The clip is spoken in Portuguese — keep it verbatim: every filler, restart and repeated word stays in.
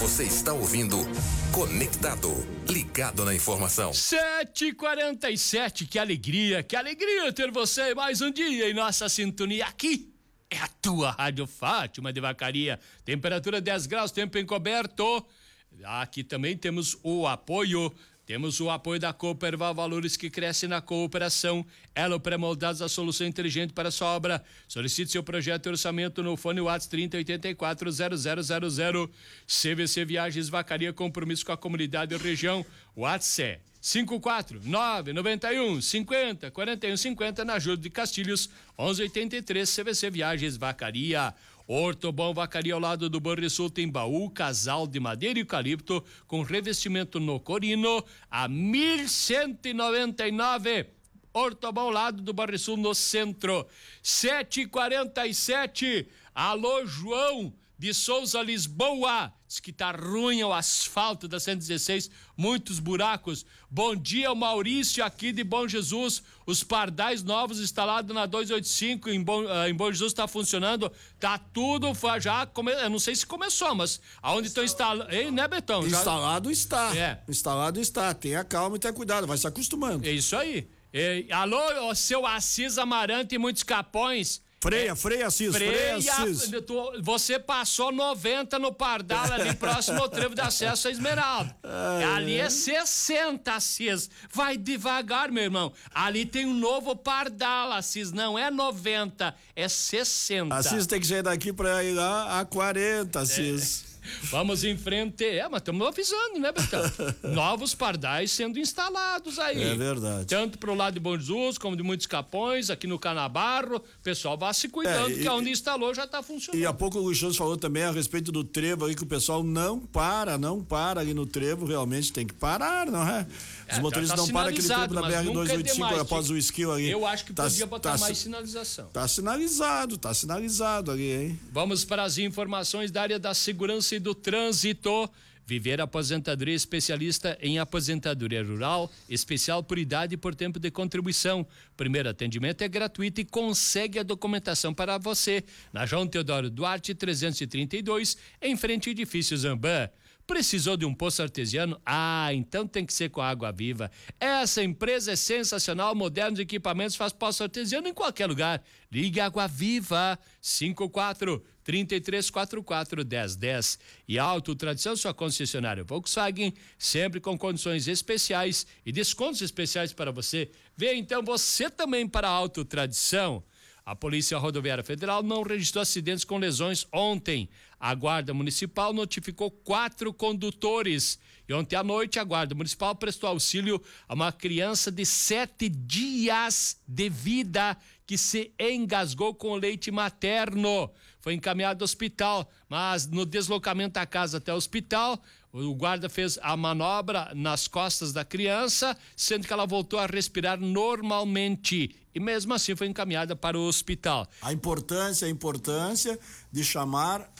Você está ouvindo Conectado, ligado na informação. sete e quarenta e sete, que alegria, que alegria ter você mais um dia em nossa sintonia aqui. É a tua Rádio Fátima de Vacaria. Temperatura dez graus, tempo encoberto. Aqui também temos o apoio Temos o apoio da Cooperval, valores que crescem na cooperação. Elo Pré-Moldados, a solução inteligente para a sua obra. Solicite seu projeto e orçamento no fone WhatsApp trinta, oitenta e quatro, zero zero zero zero. C V C Viagens Vacaria, compromisso com a comunidade e região. WhatsApp é cinco quatro nove nove um cinquenta quarenta e um cinquenta, na Ajuda de Castilhos, onze oitenta e três. C V C Viagens Vacaria. Ortobon Vacaria, ao lado do Banrisul, tem baú, casal de madeira e eucalipto com revestimento no corino a mil cento e noventa e nove. Ortobon, ao lado do Banrisul, no centro. sete e quarenta e sete. Alô, João de Souza, Lisboa. Diz que tá ruim o asfalto da cento e dezesseis, muitos buracos. Bom dia, o Maurício aqui de Bom Jesus. Os pardais novos instalados na duzentos e oitenta e cinco em Bom, uh, em Bom Jesus tá funcionando. Tá tudo já, come, eu não sei se começou, mas aonde estão instalados, hein, né, Betão? Já... Instalado está. É. Instalado está. Tenha calma e tenha cuidado, vai se acostumando. É isso aí. E, alô, seu Assis Amarante e muitos Capões. Freia, é, freia, Assis, freia, freia Assis. Você passou noventa no Pardal, ali próximo ao trevo de acesso a Esmeralda. Ai, ali é sessenta, Assis. Vai devagar, meu irmão. Ali tem um novo Pardal, Assis. Não é noventa, é sessenta. Assis tem que sair daqui pra ir lá a quarenta, Assis. É. Vamos em frente. É, mas estamos avisando, né, Betão? Novos pardais sendo instalados aí. É verdade. Tanto pro lado de Bom Jesus, como de muitos Capões, aqui no Canabarro. O pessoal vai se cuidando, é, e, que onde instalou já está funcionando. E há pouco o Luxoso falou também a respeito do trevo aí, que o pessoal não para, não para ali no trevo, realmente tem que parar, não é? Os é, motoristas tá não param aquele trevo da B R duzentos e oitenta e cinco é após o skill ali. Eu acho que tá, podia botar tá, mais sinalização. Tá sinalizado, tá sinalizado ali, hein? Vamos para as informações da área da segurança e do trânsito. Viver Aposentadoria, especialista em aposentadoria rural, especial por idade e por tempo de contribuição. Primeiro atendimento é gratuito e consegue a documentação para você. Na João Teodoro Duarte, trezentos e trinta e dois, em frente ao edifício Zambã. Precisou de um poço artesiano? Ah, então tem que ser com a Água Viva. Essa empresa é sensacional, modernos equipamentos, faz poço artesiano em qualquer lugar. Ligue Água Viva, cinco quatro, trinta e três, quarenta e quatro, dez dez. E Auto Tradição, sua concessionária Volkswagen, sempre com condições especiais e descontos especiais para você. Vê então você também para a Auto Tradição. A Polícia Rodoviária Federal não registrou acidentes com lesões ontem. A Guarda Municipal notificou quatro condutores. E ontem à noite, a Guarda Municipal prestou auxílio a uma criança de sete dias de vida que se engasgou com leite materno. Foi encaminhado ao hospital, mas no deslocamento da casa até o hospital, o guarda fez a manobra nas costas da criança, sendo que ela voltou a respirar normalmente. E mesmo assim foi encaminhada para o hospital. A importância, a importância de chamar